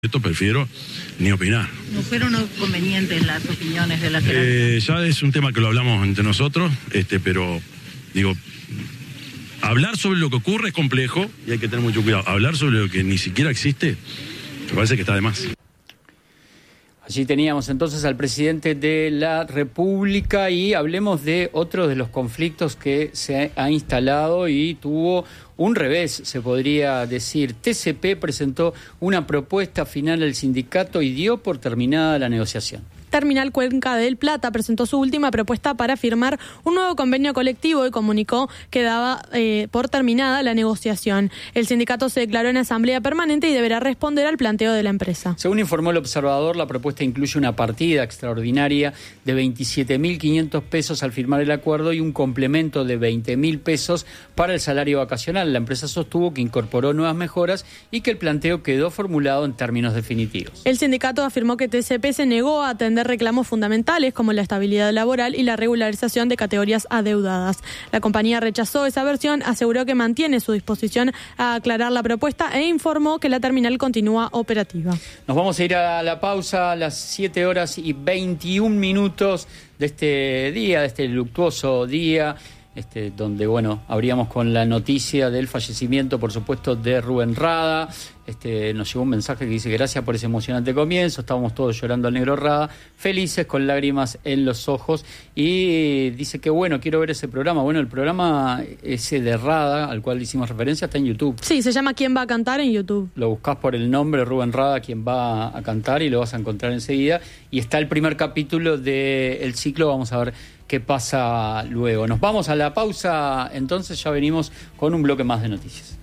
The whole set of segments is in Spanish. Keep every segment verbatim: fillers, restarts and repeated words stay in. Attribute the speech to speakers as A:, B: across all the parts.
A: Esto prefiero ni opinar.
B: ¿No fueron convenientes las opiniones de la
A: eh, Ya es un tema que lo hablamos entre nosotros, este, pero digo, hablar sobre lo que ocurre es complejo y hay que tener mucho cuidado. Hablar sobre lo que ni siquiera existe, me parece que está de más.
C: Allí teníamos entonces al presidente de la República y hablemos de otro de los conflictos que se ha instalado y tuvo un revés, se podría decir. T C P presentó una propuesta final al sindicato y dio por terminada la negociación.
D: Terminal Cuenca del Plata presentó su última propuesta para firmar un nuevo convenio colectivo y comunicó que daba eh, por terminada la negociación. El sindicato se declaró en asamblea permanente y deberá responder al planteo de la empresa.
C: Según informó el observador, la propuesta incluye una partida extraordinaria de veintisiete mil quinientos pesos al firmar el acuerdo y un complemento de veinte mil pesos para el salario vacacional. La empresa sostuvo que incorporó nuevas mejoras y que el planteo quedó formulado en términos definitivos.
D: El sindicato afirmó que T C P se negó a atender reclamos fundamentales como la estabilidad laboral y la regularización de categorías adeudadas. La compañía rechazó esa versión, aseguró que mantiene su disposición a aclarar la propuesta e informó que la terminal continúa operativa.
C: Nos vamos a ir a la pausa a las siete horas y veintiún minutos de este día, de este luctuoso día. Este, donde, bueno, abríamos con la noticia del fallecimiento, por supuesto, de Rubén Rada. Este, nos llegó un mensaje que dice: gracias por ese emocionante comienzo, estábamos todos llorando al negro Rada, felices con lágrimas en los ojos, y dice que bueno, quiero ver ese programa. Bueno, el programa ese de Rada, al cual hicimos referencia, está en YouTube.
D: Sí, se llama ¿Quién va a cantar? En YouTube.
C: Lo buscás por el nombre Rubén Rada, quien va a cantar, y lo vas a encontrar enseguida, y está el primer capítulo del ciclo. Vamos a ver qué pasa luego. Nos vamos a la pausa, entonces ya venimos con un bloque más de noticias.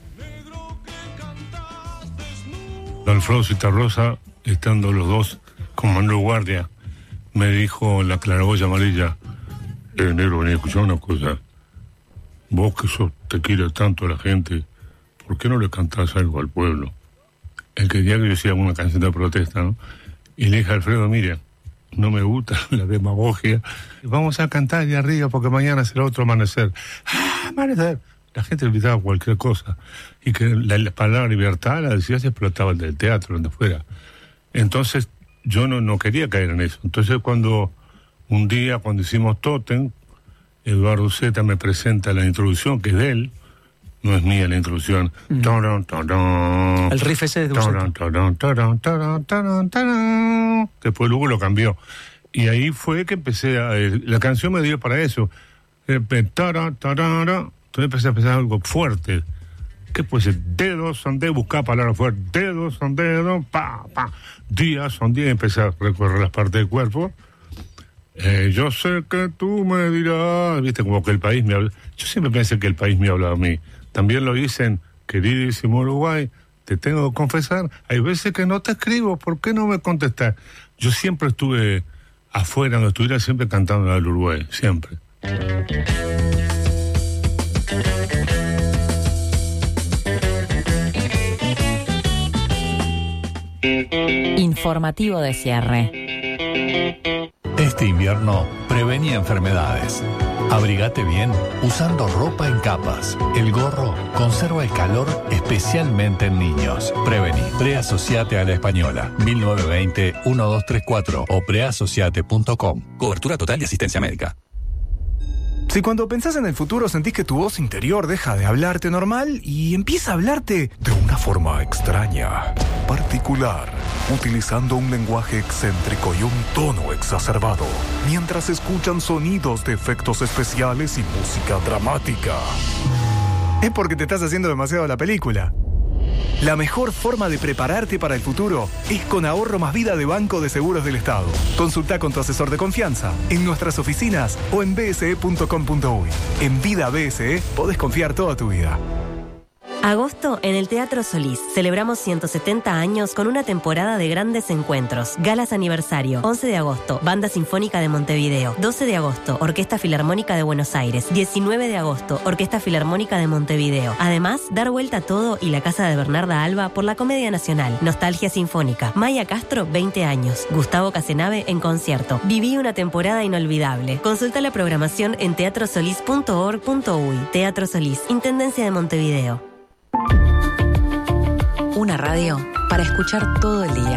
E: Alfredo Citarrosa, estando los dos con Manuel Guardia, me dijo la claraboya amarilla: eh, negro, vení a escuchar una cosa. Vos que sos, te quiere tanto a la gente, ¿por qué no le cantás algo al pueblo? Él quería que yo hiciera una canción de protesta, ¿no? Y le dije a Alfredo: mire, no me gusta la demagogia. Vamos a cantar allá arriba porque mañana será otro amanecer. ¡Ah, amanecer! La gente le gritaba cualquier cosa. Y que la, la palabra libertad la decía, se explotaba del teatro, donde fuera. Entonces, yo no, no quería caer en eso. Entonces, cuando un día, cuando hicimos Totem, Eduardo Zeta me presenta la introducción, que es de él, no es mía la introducción. Mm. Taran, taran,
F: el riff ese de
E: taran, taran, taran, taran, taran, taran. Después luego lo cambió. Y ahí fue que empecé a... Eh, la canción me dio para eso. Eh, taran, taran, entonces empecé a pensar algo fuerte. ¿Qué puede ser? Dedos son dedos, buscar palabras fuertes. Dedos son dedos, pa, pa. Días son días. Empecé a recorrer las partes del cuerpo. Eh, yo sé que tú me dirás... Viste, como que el país me habla... Yo siempre pensé que el país me hablaba a mí. También lo dicen, queridísimo Uruguay, te tengo que confesar, hay veces que no te escribo, ¿por qué no me contestas? Yo siempre estuve afuera, donde estuviera, siempre cantando al Uruguay, siempre.
G: Informativo de cierre.
H: Este invierno, prevení enfermedades. Abrigate bien usando ropa en capas. El gorro conserva el calor especialmente en niños. Prevení. Preasociate a la Española. mil novecientos veinte, doce treinta y cuatro o preasociate punto com.
I: Cobertura total de asistencia médica.
F: Si cuando pensás en el futuro sentís que tu voz interior deja de hablarte normal y empieza a hablarte de una forma extraña, particular, utilizando un lenguaje excéntrico y un tono exacerbado, mientras escuchan sonidos de efectos especiales y música dramática, es porque te estás haciendo demasiado la película. La mejor forma de prepararte para el futuro es con Ahorro Más Vida de Banco de Seguros del Estado. Consulta con tu asesor de confianza, en nuestras oficinas o en b s e punto com punto u y. En Vida B S E podés confiar toda tu vida.
G: Agosto en el Teatro Solís. Celebramos ciento setenta años con una temporada de grandes encuentros. Galas aniversario. once de agosto, Banda Sinfónica de Montevideo. doce de agosto, Orquesta Filarmónica de Buenos Aires. diecinueve de agosto, Orquesta Filarmónica de Montevideo. Además, dar vuelta a todo y la casa de Bernarda Alba por la Comedia Nacional. Nostalgia Sinfónica. Maya Castro, veinte años. Gustavo Casenave en concierto. Viví una temporada inolvidable. Consulta la programación en teatro solís punto org punto u y. Teatro Solís, Intendencia de Montevideo. Una
J: radio para escuchar todo el día.